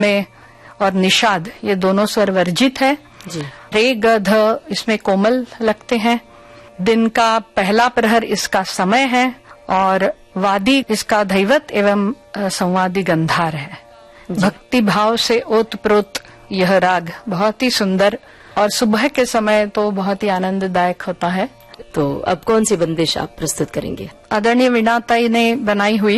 में और निषाद ये दोनों स्वर वर्जित है जी। रे ग ध इसमें कोमल लगते हैं। दिन का पहला प्रहर इसका समय है और वादी इसका दैवत एवं संवादी गंधार है। भक्ति भाव से ओतप्रोत यह राग बहुत ही सुंदर और सुबह के समय तो बहुत ही आनंददायक होता है। तो अब कौन सी बंदिश आप प्रस्तुत करेंगे? आदरणीय वीणाताई ने बनाई हुई